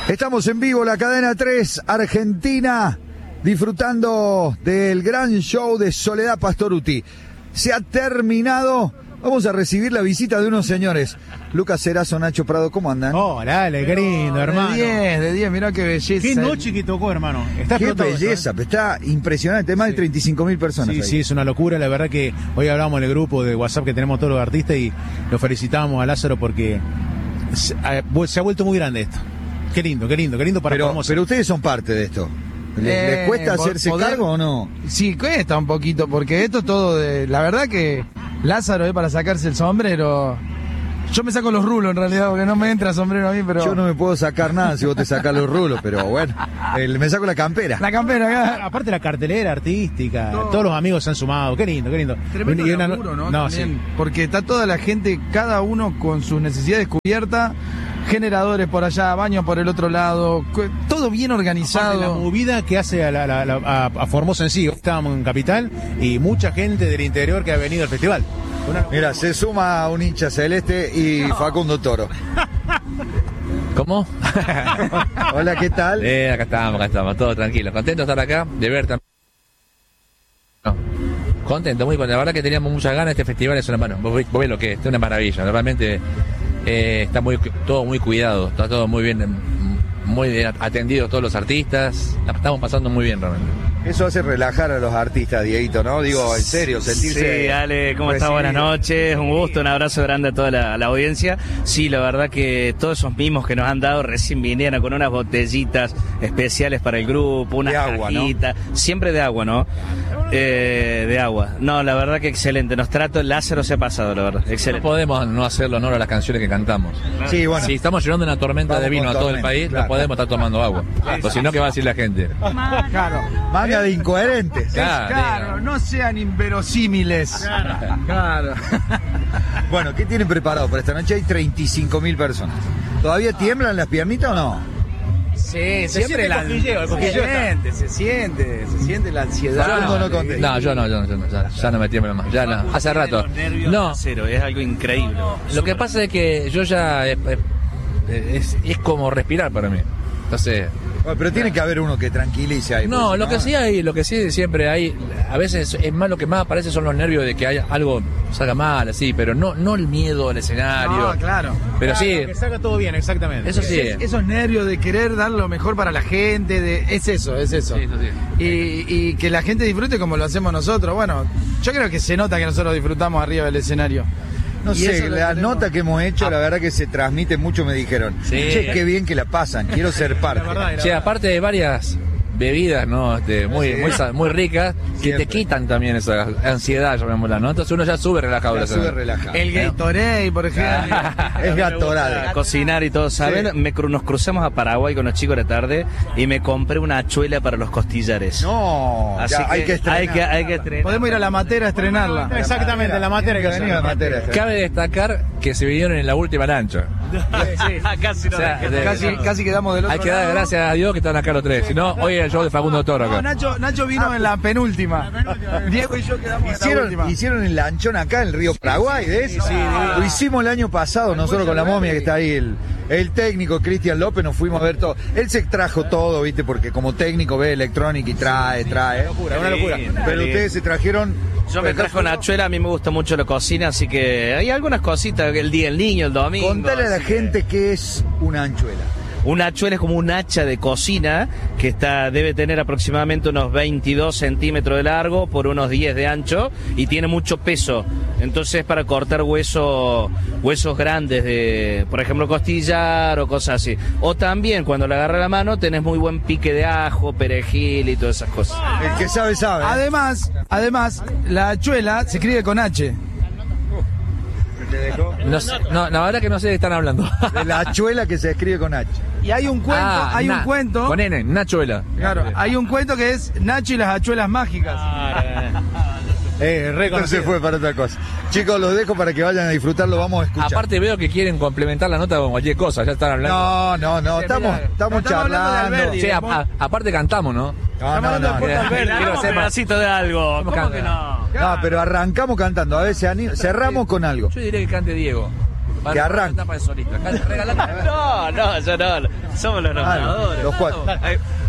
Estamos en vivo, la cadena 3 Argentina, disfrutando del gran show de Soledad Pastorutti. Se ha terminado. Vamos a recibir la visita de unos señores. Lucas Cerazo, Nacho Prado, ¿cómo andan? Hola, dale, qué lindo, hermano. De 10, mirá qué belleza. Qué noche que tocó, hermano. Qué belleza, está impresionante, más de 35.000 personas. Sí, es una locura, la verdad que hoy hablamos en el grupo de WhatsApp que tenemos todos los artistas y lo felicitamos a Lázaro porque se ha vuelto muy grande esto. Qué lindo para Formosa. Pero ustedes son parte de esto. ¿Les cuesta hacerse cargo o no? Sí, cuesta un poquito, porque esto es todo de... La verdad que Lázaro es para sacarse el sombrero. Yo me saco los rulos en realidad, porque no me entra sombrero a mí, pero... Yo no me puedo sacar nada si vos te sacás los rulos, pero bueno, me saco la campera. La campera, acá. Aparte la cartelera artística, todos los amigos se han sumado, qué lindo. Tremendo laburo, ¿no? También, sí. Porque está toda la gente, cada uno con sus necesidades cubiertas, generadores por allá, baños por el otro lado, todo bien organizado. La movida que hace a Formosa en sí. Estábamos en Capital y mucha gente del interior que ha venido al festival. Mira, se suma un hincha celeste y Facundo Toro. ¿Cómo? Hola, ¿qué tal? Acá estamos, todo tranquilo. Contento de estar acá, de ver también. No. Contento, muy contento. La verdad que teníamos muchas ganas. Este festival es una mano. Vos ves lo que es una maravilla. Realmente está todo muy cuidado, está todo muy bien atendido todos los artistas. La estamos pasando muy bien realmente. Eso hace relajar a los artistas, Dieguito, ¿no? Digo, en serio, sentirse... Sí, Ale, ¿cómo estás? Buenas noches, un gusto, un abrazo grande a toda la audiencia. Sí, la verdad que todos esos mimos que nos han dado recién vinieron con unas botellitas especiales para el grupo, unas cajitas, ¿no? Siempre de agua, ¿no? De agua. No, la verdad que excelente, Lázaro se ha pasado, la verdad, excelente. No podemos no hacerle honor a las canciones que cantamos. Sí, bueno. Si estamos llenando una tormenta de vino a todo el país, claro, no podemos estar tomando agua. O si no, ¿qué va a decir la gente? Claro, manga de incoherentes. Claro, no sean inverosímiles. Claro. Bueno, ¿qué tienen preparado para esta noche? Hay 35.000 personas. ¿Todavía tiemblan las piernitas o no? Sí, siempre se siente la ansiedad. Yo no me tiemblo más. Ya no. Hace rato. No. Es algo increíble. Lo que pasa es que yo ya es como respirar para mí. Entonces, bueno, pero tiene que haber uno que tranquilice ahí. No, lo que sí siempre hay, a veces es más, lo que más aparece son los nervios de que haya algo salga mal, así, pero no el miedo al escenario. No, claro. Pero claro, sí. Que salga todo bien, exactamente. Eso sí. Esos nervios de querer dar lo mejor para la gente, es eso. Sí, eso sí. Y que la gente disfrute como lo hacemos nosotros. Bueno, yo creo que se nota que nosotros disfrutamos arriba del escenario. No sé, la nota que hemos hecho, la verdad que se transmite mucho, me dijeron. Sí. Che, qué bien que la pasan, quiero ser parte. Sí, aparte de varias bebidas, ¿no? Muy ricas, que te quitan también esa ansiedad, llamémosla, ¿no? Entonces uno ya sube relajado. El Gatorade, por ejemplo. Es Gatorade. A cocinar y todo, ¿saben? Sí. Nos cruzamos a Paraguay con los chicos de la tarde y me compré una hachuela para los costillares. No, así ya, que hay que estrenar. Podemos ir a la matera a estrenarla. Exactamente, la matera que venir a la matera. Cabe destacar que se vinieron en la última lancha. Sí. Casi quedamos del otro lado. Hay que dar gracias a Dios que están acá los tres. Si no, hoy el show de Facundo Toro acá. Nacho vino en la penúltima. Diego y yo quedamos en la última. Hicieron el lanchón acá en el río Paraguay, ¿ves? Sí. Lo hicimos el año pasado, nosotros con la momia que está ahí, el técnico Cristian López, nos fuimos a ver todo. Él se trajo todo, ¿viste? Porque como técnico ve electrónica y trae. Una locura. Pero ustedes se trajeron... Yo me trajo una hachuela, a mí me gusta mucho la cocina, así que hay algunas cositas, el día del niño, el domingo. Contale a la gente qué es una anchuela. Una hachuela es como un hacha de cocina que debe tener aproximadamente unos 22 centímetros de largo por unos 10 de ancho y tiene mucho peso. Entonces es para cortar huesos grandes de, por ejemplo, costillar o cosas así. O también cuando le agarra la mano tenés muy buen pique de ajo, perejil y todas esas cosas. El que sabe, sabe. Además, la hachuela se escribe con H. No, la verdad que no sé de qué están hablando. De la hachuela que se escribe con H. Y hay un cuento, Con N, Nachuela. Claro, hay un cuento que es Nacho y las hachuelas mágicas. No se fue para otra cosa. Chicos, los dejo para que vayan a disfrutarlo, vamos a escuchar. Aparte veo que quieren complementar la nota con cualquier cosa, ya están hablando. No, estamos charlando. Sí, aparte cantamos, ¿no? No. Quiero hacer pedacito de algo. ¿Cómo que no? No, pero arrancamos cantando, a veces cerramos con algo. Yo diría que cante Diego. Que arranque. Etapa de solista. No, yo no. Somos los nombradores. Los cuatro.